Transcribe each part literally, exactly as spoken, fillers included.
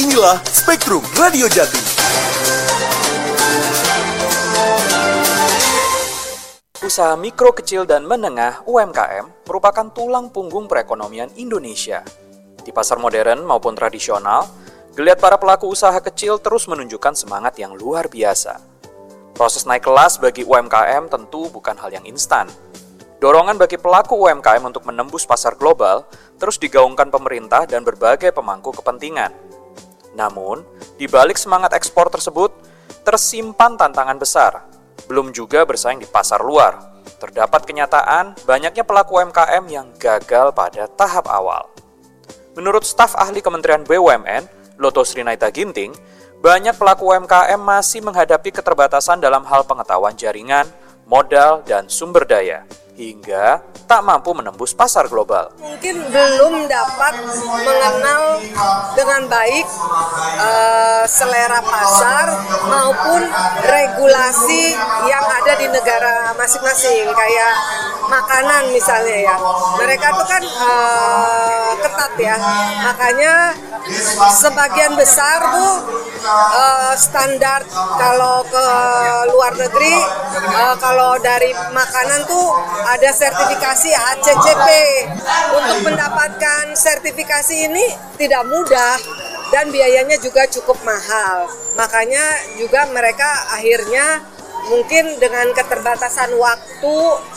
Inilah Spektrum Radio Jatim. Usaha mikro, kecil, dan menengah U M K M merupakan tulang punggung perekonomian Indonesia. Di pasar modern maupun tradisional, geliat para pelaku usaha kecil terus menunjukkan semangat yang luar biasa. Proses naik kelas bagi U M K M tentu bukan hal yang instan. Dorongan bagi pelaku U M K M untuk menembus pasar global terus digaungkan pemerintah dan berbagai pemangku kepentingan. Namun, di balik semangat ekspor tersebut, tersimpan tantangan besar. Belum juga bersaing di pasar luar. Terdapat kenyataan banyaknya pelaku U M K M yang gagal pada tahap awal. Menurut staf ahli Kementerian B U M N, Loto Srinaita Ginting, banyak pelaku U M K M masih menghadapi keterbatasan dalam hal pengetahuan jaringan, modal, dan sumber daya, hingga tak mampu menembus pasar global. Mungkin belum dapat mengenal dengan baik uh, selera pasar maupun regulasi yang ada di negara masing-masing, kayak makanan misalnya ya. Mereka tuh kan uh, ketat ya, makanya sebagian besar tuh uh, standar kalau ke luar negeri, uh, kalau dari makanan tuh ada sertifikasi H C C P. Untuk mendapatkan sertifikasi ini tidak mudah dan biayanya juga cukup mahal. Makanya juga mereka akhirnya mungkin dengan keterbatasan waktu,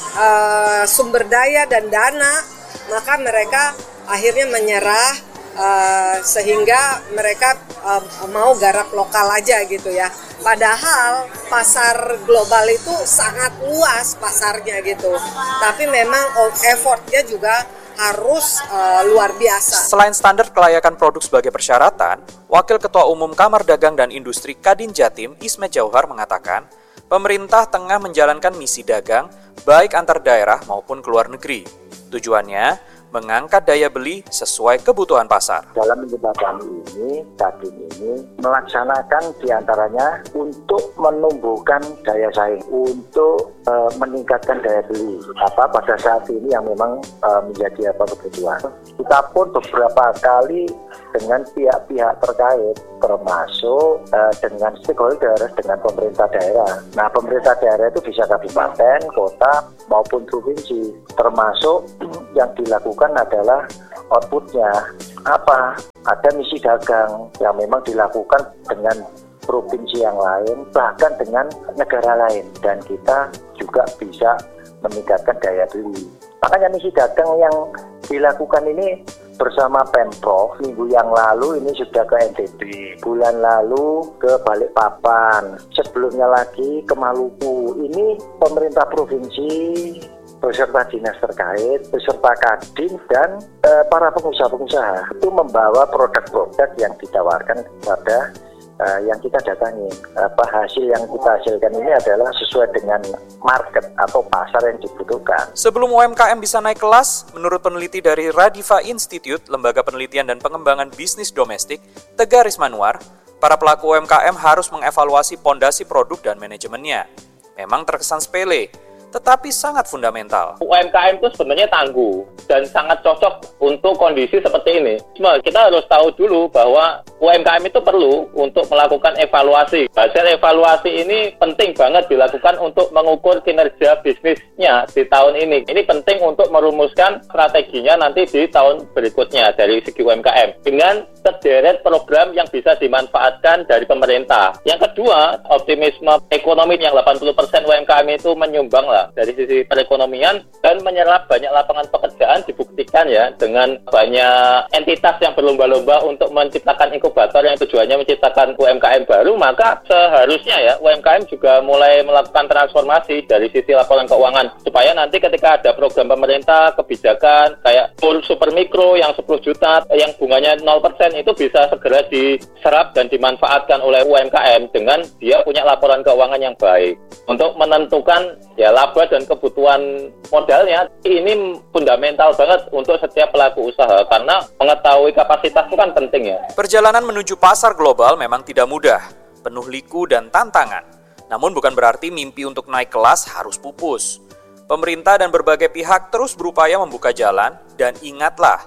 uh, sumber daya dan dana, maka mereka akhirnya menyerah. Uh, sehingga mereka uh, mau garap lokal aja gitu ya. Padahal pasar global itu sangat luas pasarnya gitu. Tapi memang effortnya juga harus uh, luar biasa. Selain standar kelayakan produk sebagai persyaratan, Wakil Ketua Umum Kamar Dagang dan Industri Kadin Jatim, Ismet Jauhar mengatakan, pemerintah tengah menjalankan misi dagang baik antar daerah maupun ke luar negeri. Tujuannya mengangkat daya beli sesuai kebutuhan pasar. Dalam menjembatani ini, Kadin ini melaksanakan diantaranya untuk menumbuhkan daya saing, untuk uh, meningkatkan daya beli. Apa pada saat ini yang memang uh, menjadi apa kebutuhan. Kita pun beberapa kali dengan pihak-pihak terkait, termasuk uh, dengan stakeholder, dengan pemerintah daerah. Nah, pemerintah daerah itu bisa kabupaten, kota maupun provinsi, termasuk yang dilakukan adalah outputnya apa? Ada misi dagang yang memang dilakukan dengan provinsi yang lain, bahkan dengan negara lain, dan kita juga bisa meningkatkan daya beli. Makanya misi dagang yang dilakukan ini bersama Pemprov minggu yang lalu ini sudah ke N T B, bulan lalu ke Balikpapan, sebelumnya lagi ke Maluku. Ini pemerintah provinsi beserta dinas terkait, beserta Kadin dan e, para pengusaha-pengusaha itu membawa produk-produk yang ditawarkan kepada e, yang kita datangi. Apa hasil yang kita hasilkan ini adalah sesuai dengan market atau pasar yang dibutuhkan. Sebelum U M K M bisa naik kelas, menurut peneliti dari Radiva Institute, Lembaga Penelitian dan Pengembangan Bisnis Domestik, Tegar Rismanuar, para pelaku U M K M harus mengevaluasi pondasi produk dan manajemennya. Memang terkesan sepele, tetapi sangat fundamental. U M K M itu sebenarnya tangguh dan sangat cocok untuk kondisi seperti ini. Cuma kita harus tahu dulu bahwa U M K M itu perlu untuk melakukan evaluasi. Hasil evaluasi ini penting banget dilakukan untuk mengukur kinerja bisnisnya di tahun ini. Ini penting untuk merumuskan strateginya nanti di tahun berikutnya dari segi U M K M dengan sederet program yang bisa dimanfaatkan dari pemerintah. Yang kedua, optimisme ekonomi yang delapan puluh persen U M K M itu menyumbang lah dari sisi perekonomian dan menyerap banyak lapangan pekerjaan dibuktikan ya dengan banyak entitas yang berlomba-lomba untuk menciptakan inkubator yang tujuannya menciptakan U M K M baru, maka seharusnya ya U M K M juga mulai melakukan transformasi dari sisi laporan keuangan supaya nanti ketika ada program pemerintah kebijakan kayak super mikro yang sepuluh juta yang bunganya nol persen itu bisa segera diserap dan dimanfaatkan oleh U M K M dengan dia punya laporan keuangan yang baik untuk menentukan ya laba dan kebutuhan modalnya. Ini fundamental banget untuk setiap pelaku usaha karena mengetahui kapasitas itu kan penting ya. Perjalanan menuju pasar global memang tidak mudah, penuh liku dan tantangan. Namun bukan berarti mimpi untuk naik kelas harus pupus. Pemerintah dan berbagai pihak terus berupaya membuka jalan dan ingatlah,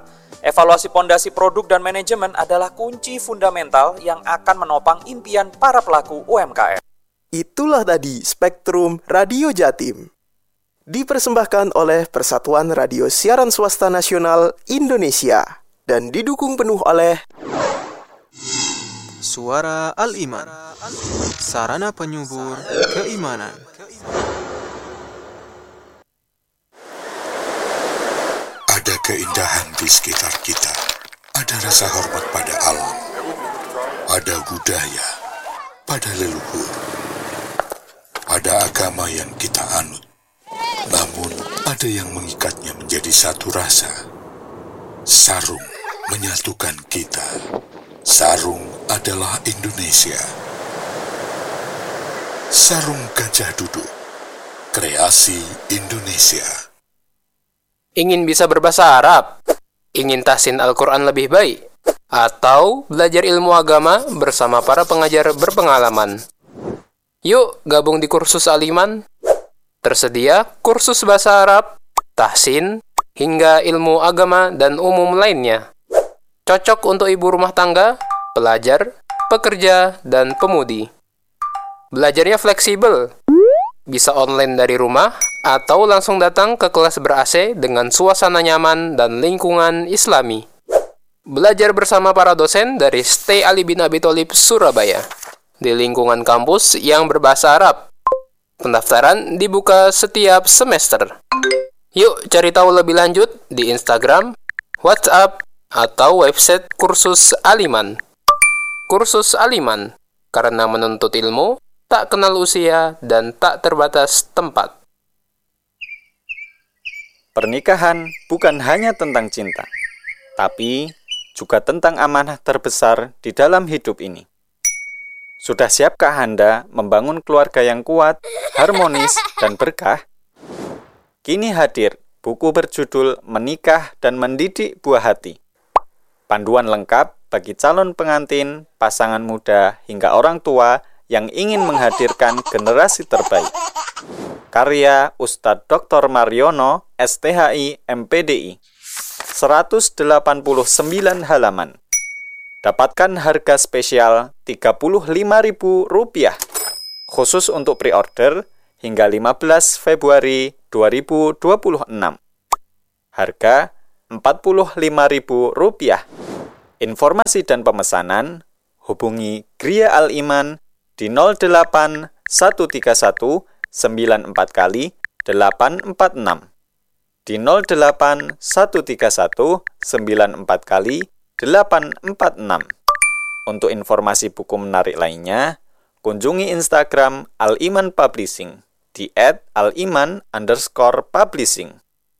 Evaluasi pondasi produk dan manajemen adalah kunci fundamental yang akan menopang impian para pelaku U M K M. Itulah tadi Spektrum Radio Jatim. Dipersembahkan oleh Persatuan Radio Siaran Swasta Nasional Indonesia dan didukung penuh oleh Suara Al-Iman, sarana penyubur keimanan. Ada keindahan di sekitar kita. Ada rasa hormat pada alam. Ada budaya pada leluhur. Ada agama yang kita anut. Namun ada yang mengikatnya menjadi satu rasa. Sarung menyatukan kita. Sarung adalah Indonesia. Sarung Gajah Duduk, kreasi Indonesia. Ingin bisa berbahasa Arab? Ingin tahsin Al-Quran lebih baik? Atau belajar ilmu agama bersama para pengajar berpengalaman? Yuk gabung di kursus Al-Iman. Tersedia kursus bahasa Arab, tahsin, hingga ilmu agama dan umum lainnya. Cocok untuk ibu rumah tangga, pelajar, pekerja, dan pemudi. Belajarnya fleksibel. Bisa online dari rumah, atau langsung datang ke kelas ber-A C dengan suasana nyaman dan lingkungan islami. Belajar bersama para dosen dari Stay Ali bin Abi Thalib Surabaya, di lingkungan kampus yang berbahasa Arab. Pendaftaran dibuka setiap semester. Yuk cari tahu lebih lanjut di Instagram, WhatsApp, atau website kursus Al-Iman. Kursus Al-Iman, karena menuntut ilmu tak kenal usia dan tak terbatas tempat. Pernikahan bukan hanya tentang cinta, tapi juga tentang amanah terbesar di dalam hidup ini. Sudah siapkah Anda membangun keluarga yang kuat, harmonis, dan berkah? Kini hadir buku berjudul Menikah dan Mendidik Buah Hati. Panduan lengkap bagi calon pengantin, pasangan muda, hingga orang tua yang ingin menghadirkan generasi terbaik. Karya Ustadz Doktor Mariono, S T H I M P D I, seratus delapan puluh sembilan halaman. Dapatkan harga spesial tiga puluh lima ribu rupiah, khusus untuk pre-order hingga lima belas Februari dua ribu dua puluh enam. Harga empat puluh lima ribu rupiah. Informasi dan pemesanan hubungi Gria Al-Iman di nol delapan satu tiga satu sembilan empat kali delapan empat enam, di nol delapan satu tiga satu sembilan empat kali delapan empat enam. Untuk informasi buku menarik lainnya, kunjungi Instagram Al-Iman Publishing di et aliman underscore publishing.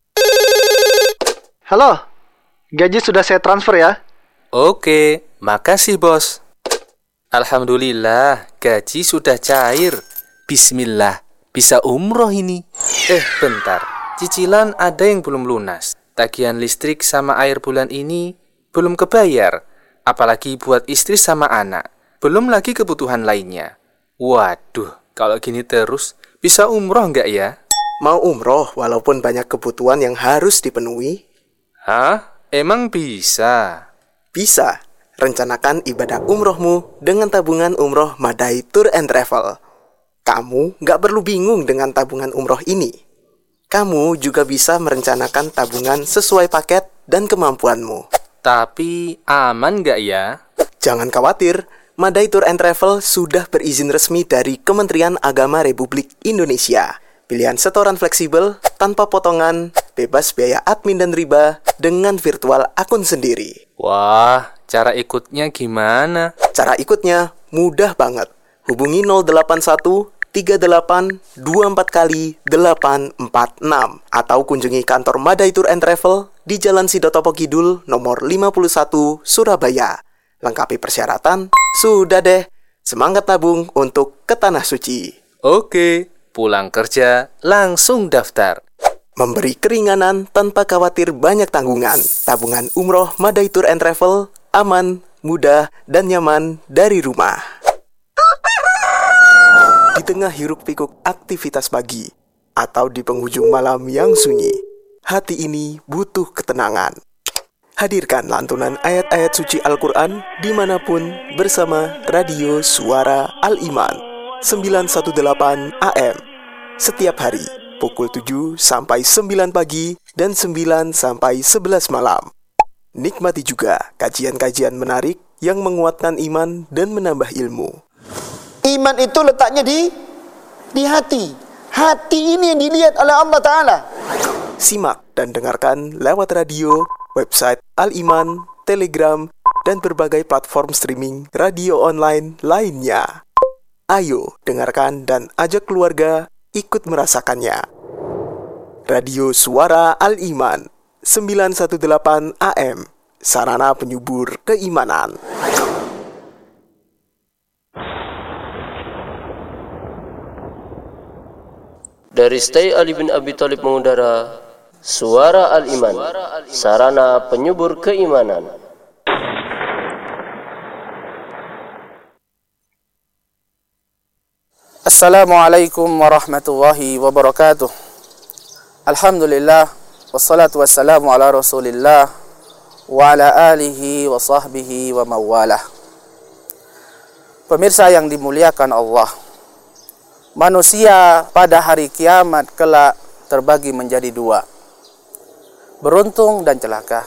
Halo, gaji sudah saya transfer ya? Oke, makasih bos. Alhamdulillah, gaji sudah cair. Bismillah, bisa umroh ini. Eh, bentar. Cicilan ada yang belum lunas. Tagihan listrik sama air bulan ini belum kebayar. Apalagi buat istri sama anak. Belum lagi kebutuhan lainnya. Waduh, kalau gini terus, bisa umroh nggak ya? Mau umroh walaupun banyak kebutuhan yang harus dipenuhi? Hah? Emang bisa? Bisa. Rencanakan ibadah umrohmu dengan tabungan umroh Madai Tour and Travel. Kamu nggak perlu bingung dengan tabungan umroh ini. Kamu juga bisa merencanakan tabungan sesuai paket dan kemampuanmu. Tapi aman nggak ya? Jangan khawatir, Madai Tour and Travel sudah berizin resmi dari Kementerian Agama Republik Indonesia. Pilihan setoran fleksibel, tanpa potongan, bebas biaya admin dan riba, dengan virtual akun sendiri. Wah, cara ikutnya gimana? Cara ikutnya mudah banget. Hubungi nol delapan satu tiga delapan dua empat kali delapan empat enam atau kunjungi kantor Madai Tour and Travel di Jalan Sidotopo Kidul nomor lima puluh satu Surabaya. Lengkapi persyaratan, sudah deh. Semangat tabung untuk ke Tanah Suci. Oke, pulang kerja langsung daftar. Memberi keringanan tanpa khawatir banyak tanggungan. Tabungan umroh Madai Tour and Travel, aman, mudah, dan nyaman dari rumah. Di tengah hiruk-pikuk aktivitas pagi, atau di penghujung malam yang sunyi, hati ini butuh ketenangan. hadirkan lantunan ayat-ayat suci Al-Quran dimanapun bersama Radio Suara Al-Iman sembilan satu delapan A M setiap hari pukul tujuh sampai sembilan pagi dan sembilan sampai sebelas malam. Nikmati juga kajian-kajian menarik yang menguatkan iman dan menambah ilmu. Iman itu letaknya di di hati. Hati ini yang dilihat oleh Allah Ta'ala. Simak dan dengarkan lewat radio, website Al-Iman, Telegram, dan berbagai platform streaming radio online lainnya. Ayo dengarkan dan ajak keluarga ikut merasakannya. Radio Suara Al-Iman sembilan satu delapan A M, sarana penyubur keimanan. Dari Stay Ali bin Abi Thalib mengudara Suara Al-Iman, sarana penyubur keimanan. Assalamualaikum warahmatullahi wabarakatuh. Alhamdulillah, wassalatu wassalamu ala rasulillah wa ala alihi wa sahbihi wa mawalah. Pemirsa yang dimuliakan Allah, manusia pada hari kiamat kelak terbagi menjadi dua, beruntung dan celaka.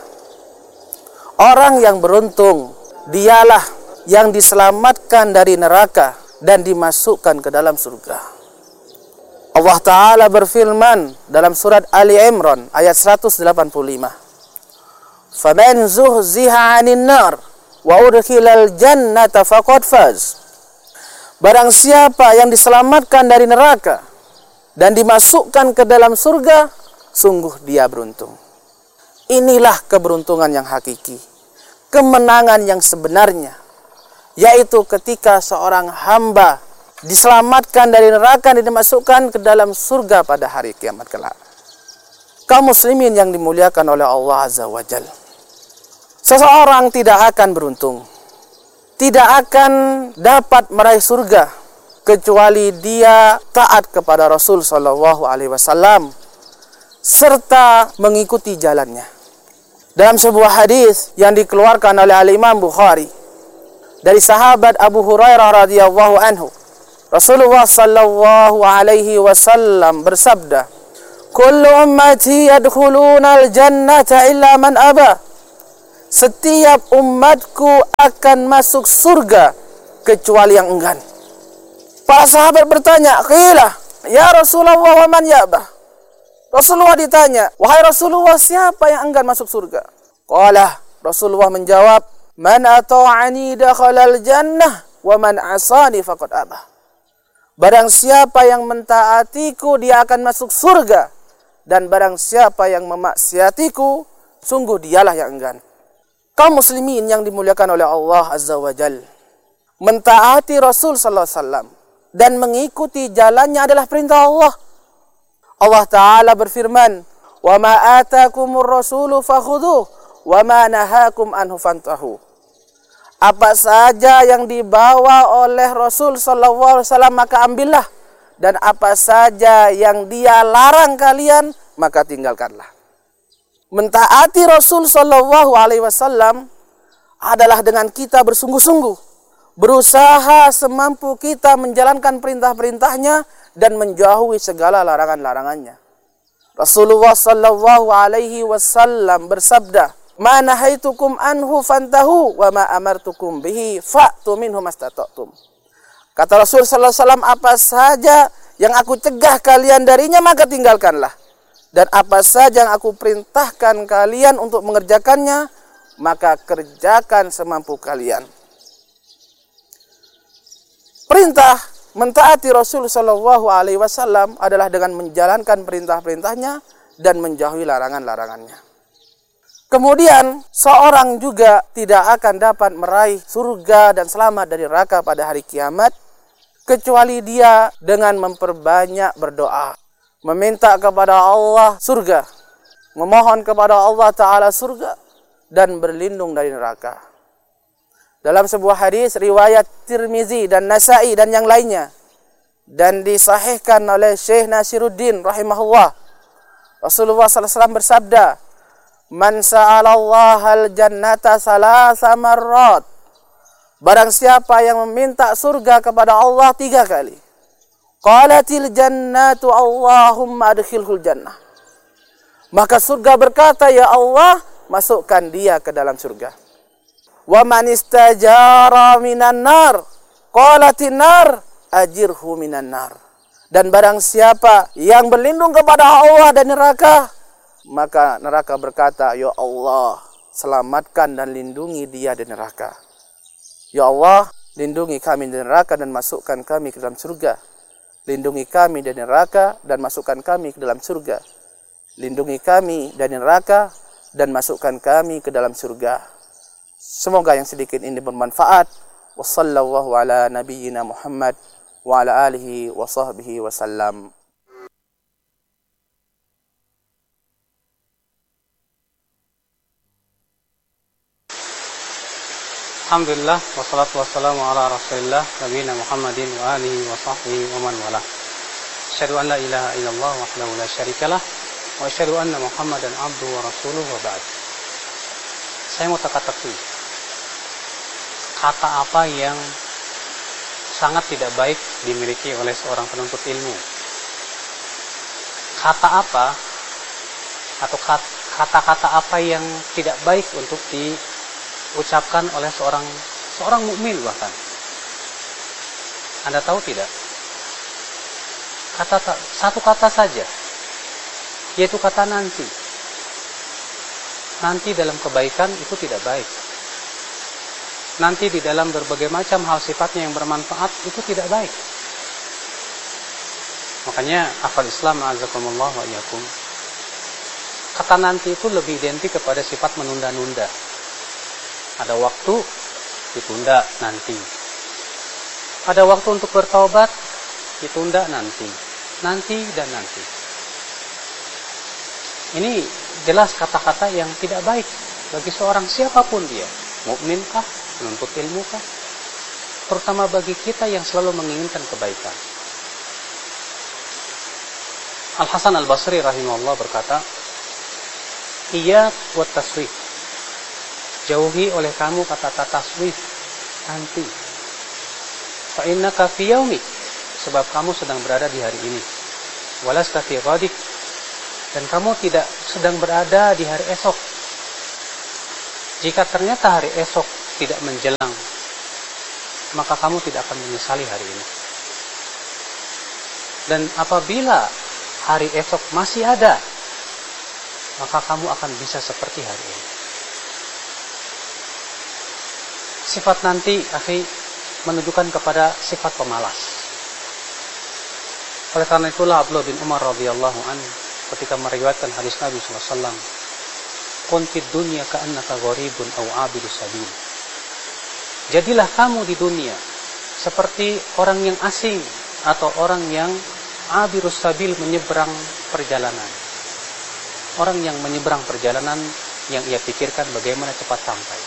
Orang yang beruntung dialah yang diselamatkan dari neraka dan dimasukkan ke dalam surga. Allah Ta'ala berfirman dalam surat Ali Imran ayat seratus delapan puluh lima, "Faman zuhziha 'anil nar wa udkhilal jannata faqad faz." Barang siapa yang diselamatkan dari neraka dan dimasukkan ke dalam surga, sungguh dia beruntung. Inilah keberuntungan yang hakiki, kemenangan yang sebenarnya, yaitu ketika seorang hamba diselamatkan dari neraka dan dimasukkan ke dalam surga pada hari kiamat kelak. Kaum muslimin yang dimuliakan oleh Allah Azza wa Jalla, seseorang tidak akan beruntung, tidak akan dapat meraih surga kecuali dia taat kepada Rasul Shallallahu Alaihi Wasallam serta mengikuti jalannya. Dalam sebuah hadis yang dikeluarkan oleh Al-Imam Bukhari dari sahabat Abu Hurairah radhiyallahu anhu, Rasulullah Shallallahu Alaihi Wasallam bersabda, "Kullu ummati yadkhuluna al-jannata illa man aba." Setiap umatku akan masuk surga kecuali yang enggan. Para sahabat bertanya, "Qila, ya Rasulullah, wa man ya'bah?" Rasulullah ditanya, "Wahai Rasulullah, siapa yang enggan masuk surga?" Qala, Rasulullah menjawab, "Man ata'ani dakhalal jannah wa man asani faqad abah." Barang siapa yang mentaatiku, dia akan masuk surga, dan barang siapa yang memaksiatiku, sungguh dialah yang enggan. Kaum muslimin yang dimuliakan oleh Allah Azza wa Jal, mentaati Rasul sallallahu alaihi wasallam dan mengikuti jalannya adalah perintah Allah. Allah Ta'ala berfirman, "Wa ma atakumur rasulu fakhudhuh wa ma nahakum anhu fantahu." Apa saja yang dibawa oleh Rasul sallallahu alaihi wasallam maka ambillah, dan apa saja yang dia larang kalian maka tinggalkanlah. Mentaati Rasul Shallallahu Alaihi Wasallam adalah dengan kita bersungguh-sungguh, berusaha semampu kita menjalankan perintah-perintahnya dan menjauhi segala larangan-larangannya. Rasulullah Shallallahu Alaihi Wasallam bersabda, "Ma nahaitukum anhu fantahu wa ma amartukum bihi fa'tu minhu mastata'tum." Kata Rasul Sallallahu Alaihi Wasallam, apa saja yang aku cegah kalian darinya maka tinggalkanlah. Dan apa saja yang aku perintahkan kalian untuk mengerjakannya, maka kerjakan semampu kalian. Perintah mentaati Rasul Shallallahu Alaihi Wasallam adalah dengan menjalankan perintah-perintahnya dan menjauhi larangan-larangannya. Kemudian seorang juga tidak akan dapat meraih surga dan selamat dari neraka pada hari kiamat kecuali dia dengan memperbanyak berdoa, meminta kepada Allah surga, memohon kepada Allah Ta'ala surga, dan berlindung dari neraka. Dalam sebuah hadis riwayat Tirmizi dan Nasa'i dan yang lainnya, dan disahihkan oleh Syekh Nasiruddin rahimahullah, Rasulullah sallallahu alaihi wasallam bersabda, Man sa'alallahal jannata salasa marrat. Barang siapa yang meminta surga kepada Allah tiga kali. Qalatil jannatu Allahumma adkhilhul jannah. Maka surga berkata, ya Allah, masukkan dia ke dalam surga. Wa man istajara minan nar. Qalatin nar ajirhu minan nar. Dan barang siapa yang berlindung kepada Allah dan neraka, maka neraka berkata, ya Allah, selamatkan dan lindungi dia dari neraka. Ya Allah, lindungi kami dari neraka dan masukkan kami ke dalam surga. Lindungi kami dari neraka dan masukkan kami ke dalam surga. Lindungi kami dari neraka dan masukkan kami ke dalam surga. Semoga yang sedikit ini bermanfaat. Wassallallahu ala nabiyyina Muhammad wa ala alihi wa sahbihi wasallam. Alhamdulillah, wassalatu wassalamu ala rasulillah nabiyina Muhammadin wa alihi wa sahbihi wa man wala. Asyhadu an la ilaha illallah wahdahu la syarikalah wa asyhadu anna Muhammadan abduhu wa rasuluhu wa ba'd. Saya mau teka-teki kata apa yang sangat tidak baik dimiliki oleh seorang penuntut ilmu. Kata apa atau kata-kata apa yang tidak baik untuk di ucapkan oleh seorang seorang mukmin bahkan. Anda tahu tidak? Kata satu kata saja, yaitu kata nanti. Nanti dalam kebaikan itu tidak baik. Nanti di dalam berbagai macam hal sifatnya yang bermanfaat itu tidak baik. Makanya akal Islam azakumullah wa iyyakum. Kata nanti itu lebih identik kepada sifat menunda-nunda. Ada waktu, ditunda nanti. Ada waktu untuk bertaubat, ditunda nanti. Nanti dan nanti. Ini jelas kata-kata yang tidak baik bagi seorang siapapun dia. Mukminkah, penuntut ilmukah? Terutama bagi kita yang selalu menginginkan kebaikan. Al-Hasan Al-Basri rahimahullah berkata, Iyyak wa taswif. Jauhi oleh kamu kata-kata taswif nanti. Fa innaka fi yaumik, sebab kamu sedang berada di hari ini. Walasta fi ghadik, dan kamu tidak sedang berada di hari esok. Jika ternyata hari esok tidak menjelang, maka kamu tidak akan menyesali hari ini. Dan apabila hari esok masih ada, maka kamu akan bisa seperti hari ini. Sifat nanti, akhi, menunjukkan kepada sifat pemalas. Oleh karena itulah Abdullah bin Umar radhiyallahu anhu ketika meriwayatkan hadis Nabi sallallahu alaihi wasallam, "Kun fid dunya ka'annaka gharibun aw 'abidus sabil." Jadilah kamu di dunia seperti orang yang asing atau orang yang 'abirus sabil, menyeberang perjalanan. Orang yang menyeberang perjalanan yang ia pikirkan bagaimana cepat sampai.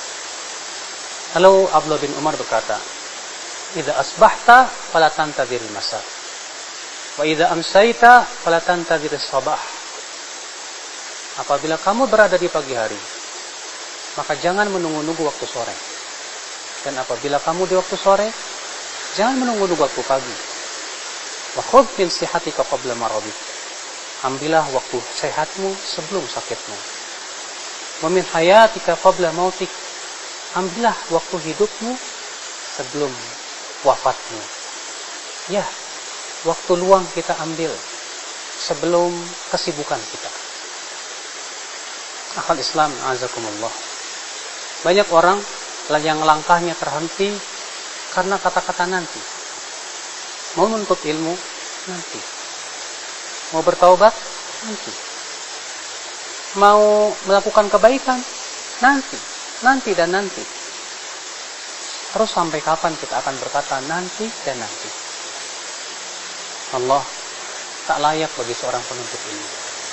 Lalu Abdullah bin Umar berkata, "Idza asbahta fala tantadhiril masa, wa idza amsayta fala tantadhiris sabah." Apabila kamu berada di pagi hari, maka jangan menunggu-nunggu waktu sore. Dan apabila kamu di waktu sore, jangan menunggu-nunggu waktu pagi. Wa khudh min sihatika qabla maradik. Ambillah waktu sehatmu sebelum sakitmu. Wa min hayatika qabla mautik. Ambillah waktu hidupmu sebelum wafatmu. Ya, waktu luang kita ambil sebelum kesibukan kita. Akhal Islam azakumullah. Banyak orang yang langkahnya terhenti karena kata-kata nanti. Mau menuntut ilmu nanti. Mau bertaubat nanti. Mau melakukan kebaikan nanti. Nanti dan nanti. Terus sampai kapan kita akan berkata nanti dan nanti? Allah tak layak bagi seorang penuntut ilmu.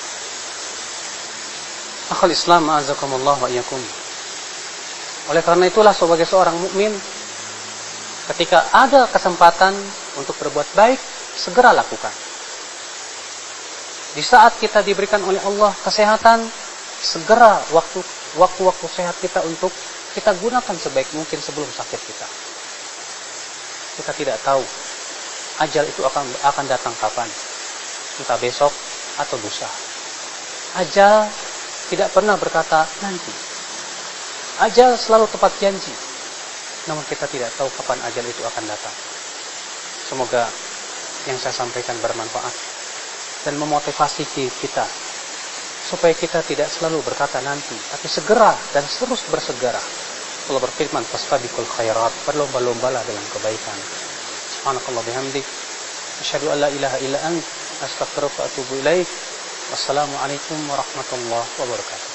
Akhul Islam azakumullah wa iyyakum. Oleh karena itulah sebagai seorang mukmin, ketika ada kesempatan untuk berbuat baik, segera lakukan. Di saat kita diberikan oleh Allah kesehatan, segera waktu waktu-waktu sehat kita untuk kita gunakan sebaik mungkin sebelum sakit kita. Kita tidak tahu ajal itu akan akan datang kapan, entah besok atau lusa. Ajal tidak pernah berkata nanti. Ajal selalu tepat janji. Namun kita tidak tahu kapan ajal itu akan datang. Semoga yang saya sampaikan bermanfaat dan memotivasi kita supaya kita tidak selalu berkata nanti, tapi segera dan terus bersegera. Allah berfirman, fastabiqul khairat, berlomba-lombalah dalam kebaikan. Subhanakallah bihamdik, asyhadu an la ilaha illa ant, astaghfiruka wa atubu ilaik. Wassalamualaikum warahmatullahi wabarakatuh.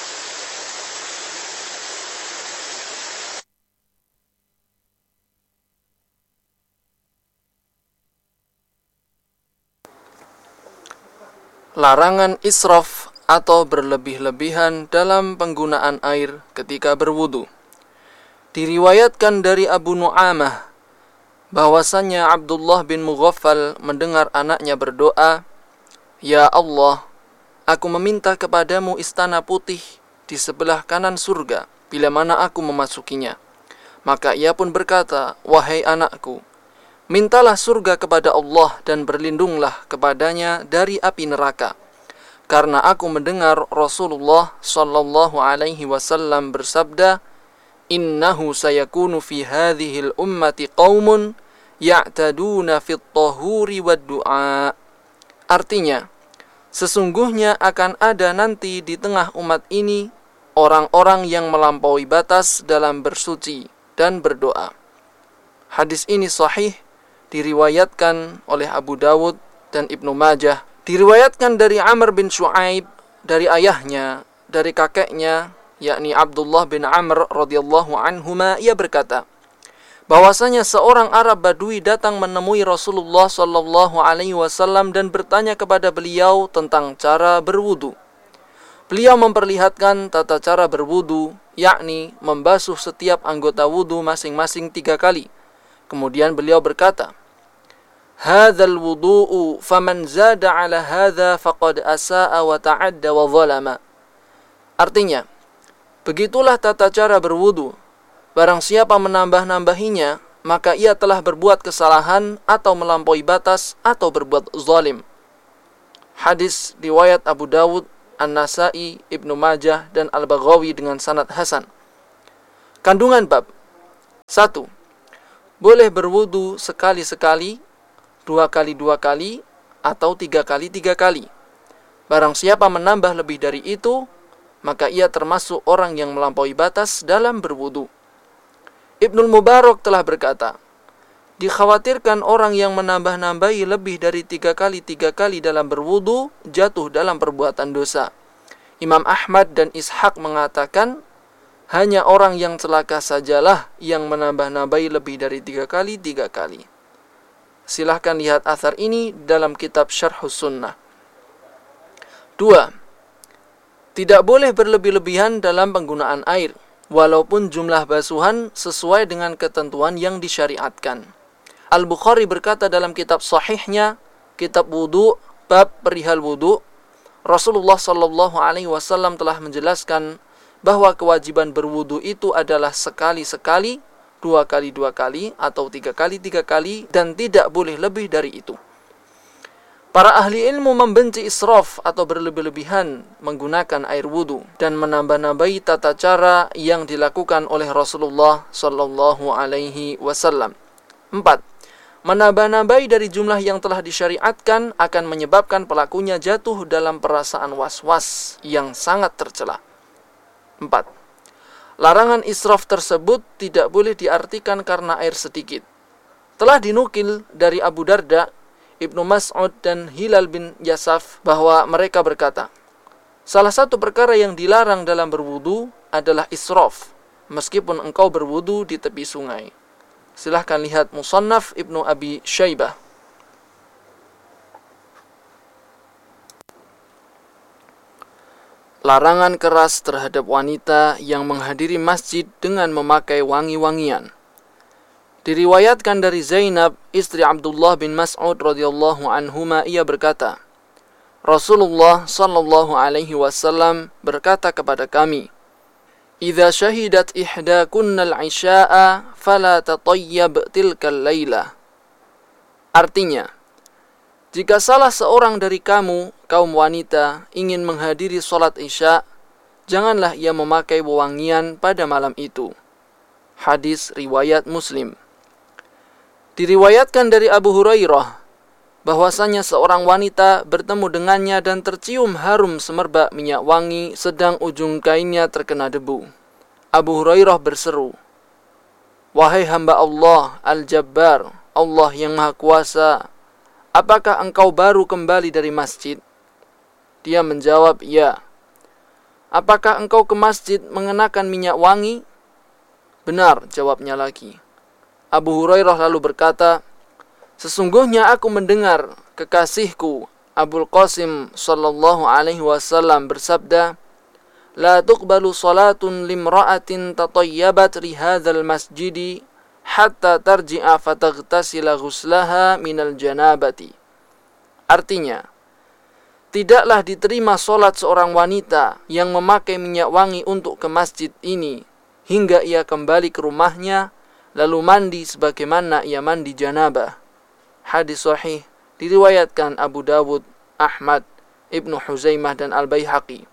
Larangan israf atau berlebih-lebihan dalam penggunaan air ketika berwudu. Diriwayatkan dari Abu Nu'amah bahwasannya Abdullah bin Mughaffal mendengar anaknya berdoa, "Ya Allah, aku meminta kepadamu istana putih di sebelah kanan surga bila mana aku memasukinya." Maka ia pun berkata, "Wahai anakku, mintalah surga kepada Allah dan berlindunglah kepadanya dari api neraka. Karena aku mendengar Rasulullah sallallahu alaihi wasallam bersabda, innahu sayakunu fi hadhil ummati qaumun ya'taduna fit tahuri wad du'a." Artinya, sesungguhnya akan ada nanti di tengah umat ini orang-orang yang melampaui batas dalam bersuci dan berdoa. Hadis ini sahih, diriwayatkan oleh Abu Dawud dan Ibnu Majah. Diriwayatkan dari Amr bin Shu'aib, dari ayahnya, dari kakeknya, yakni Abdullah bin Amr radhiyallahu anhuma, ia berkata, bahwasanya seorang Arab Badui datang menemui Rasulullah sallallahu alaihi wasallam dan bertanya kepada beliau tentang cara berwudu. Beliau memperlihatkan tata cara berwudu, yakni membasuh setiap anggota wudu masing-masing tiga kali. Kemudian beliau berkata, "Hadzal wudu'u faman zada 'ala hadza faqad asa'a wa ta'adda wa zalama." Artinya, begitulah tata cara berwudu. Barang siapa menambah-nambahinya, maka ia telah berbuat kesalahan atau melampaui batas atau berbuat zalim. Hadis riwayat Abu Dawud, An-Nasa'i, Ibnu Majah dan Al-Baghawi dengan sanad hasan. Kandungan bab. satu. Boleh berwudu sekali-sekali, dua kali dua kali, atau tiga kali tiga kali. Barang siapa menambah lebih dari itu, maka ia termasuk orang yang melampaui batas dalam berwudu. Ibnul Mubarak telah berkata, dikhawatirkan orang yang menambah-nambahi lebih dari tiga kali tiga kali dalam berwudu jatuh dalam perbuatan dosa. Imam Ahmad dan Ishaq mengatakan, hanya orang yang celaka sajalah yang menambah-nambahi lebih dari tiga kali tiga kali. Silahkan lihat athar ini dalam kitab Syarhus Sunnah. Dua. Tidak boleh berlebih-lebihan dalam penggunaan air, walaupun jumlah basuhan sesuai dengan ketentuan yang disyariatkan. Al-Bukhari berkata dalam kitab sahihnya, kitab wudu, bab perihal wudu, Rasulullah sallallahu alaihi wasallam telah menjelaskan bahwa kewajiban berwudu itu adalah sekali-sekali, dua kali dua kali, atau tiga kali tiga kali, dan tidak boleh lebih dari itu. Para ahli ilmu membenci israf atau berlebih-lebihan menggunakan air wudu dan menambah-nambahi tata cara yang dilakukan oleh Rasulullah sallallahu alaihi wasallam. Empat. Menambah-nambahi dari jumlah yang telah disyariatkan akan menyebabkan pelakunya jatuh dalam perasaan was-was yang sangat tercela. Empat. Larangan israf tersebut tidak boleh diartikan karena air sedikit. Telah dinukil dari Abu Darda, Ibnu Mas'ud dan Hilal bin Yasaf bahwa mereka berkata, salah satu perkara yang dilarang dalam berwudu adalah israf, meskipun engkau berwudu di tepi sungai. Silahkan lihat Musannaf Ibnu Abi Syaibah. Larangan keras terhadap wanita yang menghadiri masjid dengan memakai wangi-wangian. Diriwayatkan dari Zainab, istri Abdullah bin Mas'ud radhiyallahu anhuma, ia berkata, Rasulullah sallallahu alaihi wasallam berkata kepada kami, "Idza syahidat ihdakunnal isya'a fala tatayyab tilkal lailah." Artinya, jika salah seorang dari kamu, kaum wanita, ingin menghadiri salat Isya, janganlah ia memakai wewangian pada malam itu. Hadis riwayat Muslim. Diriwayatkan dari Abu Hurairah bahwasanya seorang wanita bertemu dengannya dan tercium harum semerbak minyak wangi sedang ujung kainnya terkena debu. Abu Hurairah berseru, "Wahai hamba Allah Al-Jabbar, Allah yang Maha Kuasa, apakah engkau baru kembali dari masjid?" Dia menjawab, "Ya." "Apakah engkau ke masjid mengenakan minyak wangi?" "Benar," jawabnya lagi. Abu Hurairah lalu berkata, "Sesungguhnya aku mendengar kekasihku Abul Qasim sallallahu alaihi wasallam bersabda, la tuqbalu salatun limra'atin tatayyabat li hadzal masjidi hatta tarji'a fataghtasila ghuslaha minal janabati." Artinya, tidaklah diterima solat seorang wanita yang memakai minyak wangi untuk ke masjid ini hingga ia kembali ke rumahnya lalu mandi sebagaimana ia mandi janabah. Hadis sahih diriwayatkan Abu Dawud, Ahmad, Ibnu Huzaimah dan Al-Baihaqi.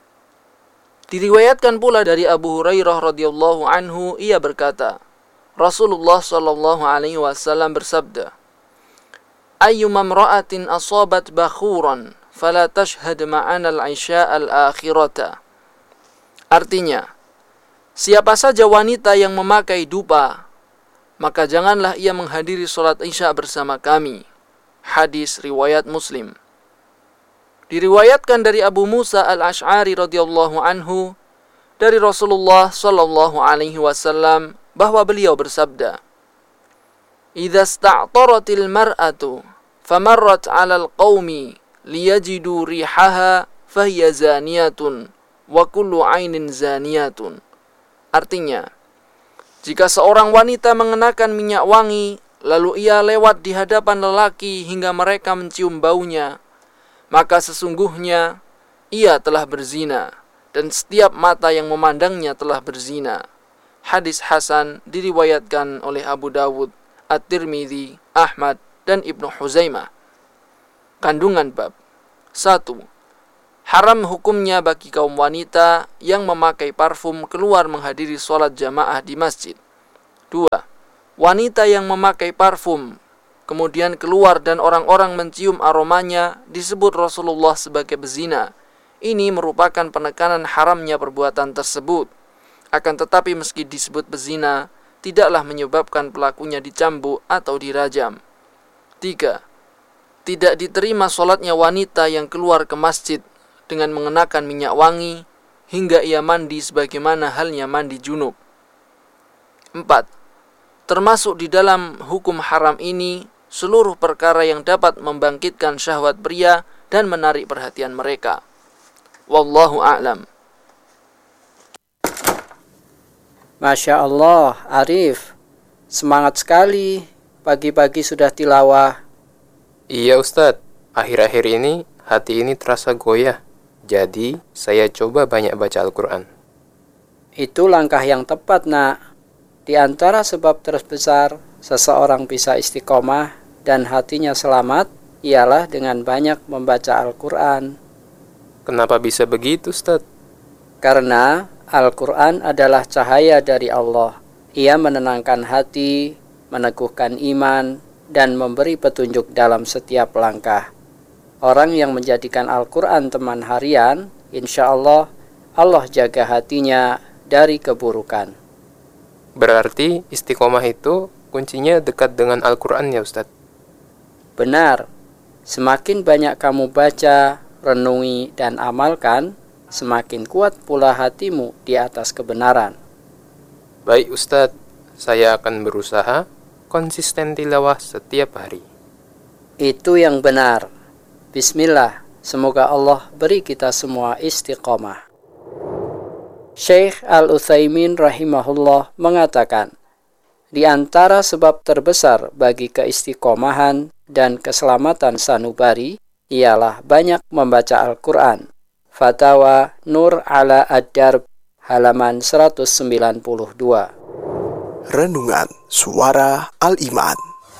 Diriwayatkan pula dari Abu Hurairah radhiyallahu anhu, ia berkata, Rasulullah sallallahu alaihi wasallam bersabda, "Ayyuma imra'atin asabat bakhuran fala tashhad ma'ana al-isya al-akhirata." Artinya, siapa saja wanita yang memakai dupa, maka janganlah ia menghadiri salat Isya bersama kami. Hadis riwayat Muslim. Diriwayatkan dari Abu Musa al-Ash'ari radhiyallahu anhu dari Rasulullah sallallahu alaihi wasallam bahwa beliau bersabda, "Idza sta'taratil mar'atu famarrat 'alal qaumi liyajidu rihaha fahiya zaniyatun wa kullu 'ainin zaniyatun." Artinya, jika seorang wanita mengenakan minyak wangi, lalu ia lewat di hadapan lelaki hingga mereka mencium baunya, maka sesungguhnya ia telah berzina, dan setiap mata yang memandangnya telah berzina. Hadis hasan diriwayatkan oleh Abu Dawud, At-Tirmidzi, Ahmad, dan Ibnu Huzaimah. Kandungan bab. satu. Haram hukumnya bagi kaum wanita yang memakai parfum keluar menghadiri sholat jamaah di masjid. Dua. Wanita yang memakai parfum kemudian keluar dan orang-orang mencium aromanya disebut Rasulullah sebagai bezina. Ini merupakan penekanan haramnya perbuatan tersebut. Akan tetapi meski disebut bezina, tidaklah menyebabkan pelakunya dicambuk atau dirajam. Tiga. Tidak diterima sholatnya wanita yang keluar ke masjid dengan mengenakan minyak wangi hingga ia mandi sebagaimana halnya mandi junub. Empat. Termasuk di dalam hukum haram ini seluruh perkara yang dapat membangkitkan syahwat pria dan menarik perhatian mereka. Wallahu a'lam. Masya Allah, Arif, semangat sekali. Pagi-pagi sudah tilawah. Iya Ustadz, akhir-akhir ini hati ini terasa goyah. Jadi, saya coba banyak baca Al-Quran. Itu langkah yang tepat, nak. Di antara sebab terbesar seseorang bisa istiqomah dan hatinya selamat, ialah dengan banyak membaca Al-Quran. Kenapa bisa begitu, Ustaz? Karena Al-Quran adalah cahaya dari Allah. Ia menenangkan hati, meneguhkan iman, dan memberi petunjuk dalam setiap langkah. Orang yang menjadikan Al-Quran teman harian, insya Allah, Allah jaga hatinya dari keburukan. Berarti istiqomah itu kuncinya dekat dengan Al-Quran ya Ustadz? Benar. Semakin banyak kamu baca, renungi, dan amalkan, semakin kuat pula hatimu di atas kebenaran. Baik Ustadz, saya akan berusaha konsisten tilawah setiap hari. Itu yang benar. Bismillah, semoga Allah beri kita semua istiqomah. Syekh Al-Utsaimin rahimahullah mengatakan, di antara sebab terbesar bagi keistiqomahan dan keselamatan sanubari ialah banyak membaca Al-Quran. Fatawa Nur ala Ad-Darb halaman seratus sembilan puluh dua. Renungan Suara Al-Iman.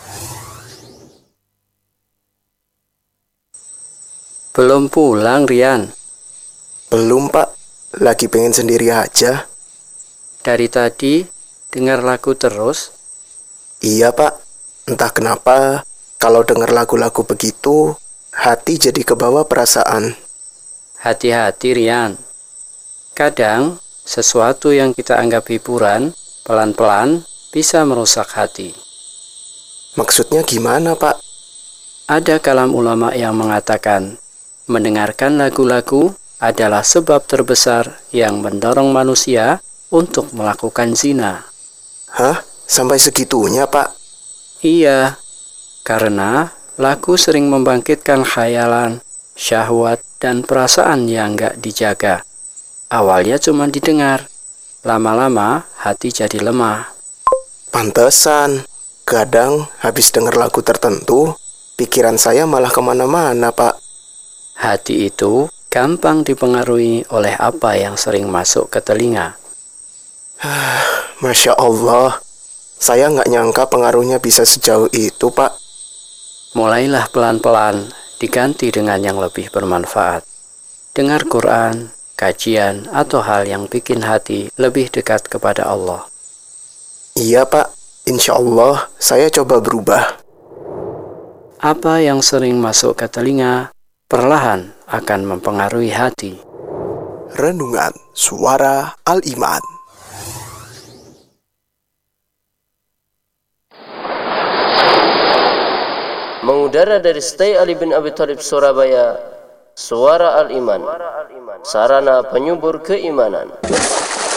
Belum pulang, Rian? Belum, Pak. Lagi pengen sendiri aja. Dari tadi dengar lagu terus? Iya, Pak. Entah kenapa, kalau dengar lagu-lagu begitu, hati jadi kebawa perasaan. Hati-hati, Rian. Kadang, sesuatu yang kita anggap hiburan, pelan-pelan bisa merusak hati. Maksudnya gimana, Pak? Ada kalam ulama yang mengatakan, mendengarkan lagu-lagu adalah sebab terbesar yang mendorong manusia untuk melakukan zina. Hah? Sampai segitunya, Pak? Iya, karena lagu sering membangkitkan khayalan, syahwat, dan perasaan yang gak dijaga. Awalnya cuma didengar, lama-lama hati jadi lemah. Pantesan, kadang habis dengar lagu tertentu, pikiran saya malah kemana-mana, Pak. Hati itu gampang dipengaruhi oleh apa yang sering masuk ke telinga. Masya Allah, saya nggak nyangka pengaruhnya bisa sejauh itu, Pak. Mulailah pelan-pelan diganti dengan yang lebih bermanfaat. Dengar Quran, kajian, atau hal yang bikin hati lebih dekat kepada Allah. Iya, Pak. Insya Allah, saya coba berubah. Apa yang sering masuk ke telinga, perlahan akan mempengaruhi hati. Renungan Suara Al-Iman. Mengudara dari Stay Ali bin Abi Thalib Surabaya, Suara Al-Iman, sarana penyubur keimanan.